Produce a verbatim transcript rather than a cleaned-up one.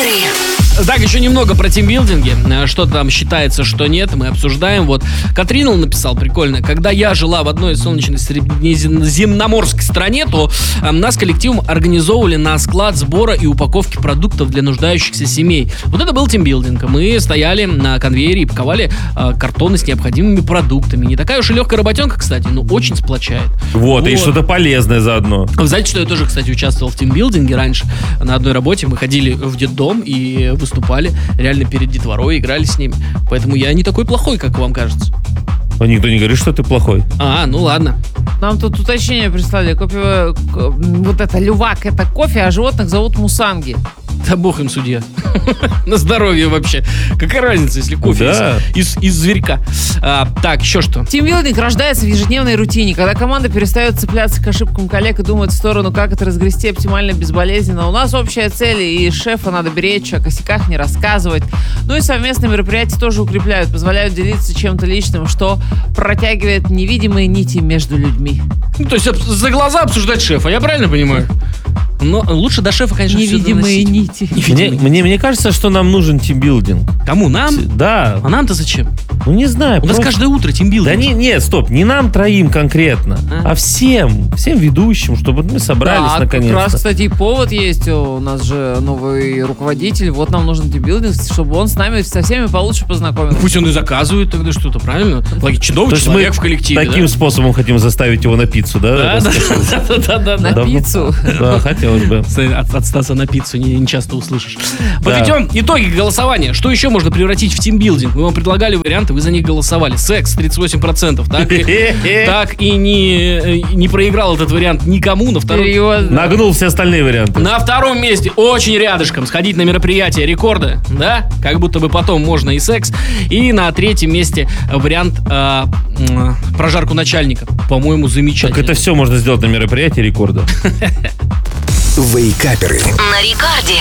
Так, еще немного про тимбилдинги. Что там считается, что нет, мы обсуждаем. Вот Катринал написал прикольно. Когда я жила в одной солнечной средиземноморской стране, то э, нас коллективом организовывали на склад сбора и упаковки продуктов для нуждающихся семей. Вот это был тимбилдинг. Мы стояли на конвейере и паковали э, картоны с необходимыми продуктами. Не такая уж и легкая работенка, кстати, но очень сплочает. Вот, вот. И что-то полезное заодно. Вы знаете, что я тоже, кстати, участвовал в тимбилдинге раньше. На одной работе мы ходили в детдом и выступали реально перед детворой, играли с ними. Поэтому я не такой плохой, как вам кажется. А никто не говорит, что ты плохой. А, ну ладно. Нам тут уточнение прислали. Кофе, вот это лювак, это кофе, а животных зовут мусанги. Да бог им судья. На здоровье вообще. Какая разница, если кофе да. из, из, из зверька. А, так, еще что? Тимбилдинг рождается в ежедневной рутине, когда команда перестает цепляться к ошибкам коллег и думает в сторону, как это разгрести оптимально, безболезненно. У нас общая цель, и шефа надо беречь, о косяках не рассказывать. Ну и совместные мероприятия тоже укрепляют, позволяют делиться чем-то личным, что протягивает невидимые нити между людьми. Ну, то есть за глаза обсуждать шефа, я правильно понимаю? Но лучше до шефа, конечно, невидимые нити. Мне, мне, мне кажется, что нам нужен тимбилдинг. Кому? Нам? Да. А нам-то зачем? Ну, не знаю. У просто... нас каждое утро тимбилдинг. Да не, нет, стоп, не нам троим конкретно, а, а всем, всем ведущим, чтобы мы собрались да, наконец-то. Как раз, кстати, и повод есть. У нас же новый руководитель. Вот нам нужен тимбилдинг, чтобы он с нами со всеми получше познакомился. Пусть он и заказывает тогда что-то, правильно? Логично, новый человек в коллективе. Таким да? способом хотим заставить его на пиццу, да? Да-да-да. На пиццу? Да, хотелось бы. От, от Стаса на пиццу не, не часто услышишь. Подведем да. итоги голосования. Что еще можно превратить в тимбилдинг? Мы вам предлагали варианты, вы за них голосовали. Секс тридцать восемь процентов. Так и, так и не, не проиграл этот вариант никому. На втором... Серьезно? Нагнул все остальные варианты. На втором месте, очень рядышком, сходить на мероприятие рекорда. Да? Как будто бы потом можно и секс. И на третьем месте вариант э, э, прожарку начальника. По-моему, замечательно. Так это все можно сделать на мероприятии рекорда. Вейкаперы. На рекорде.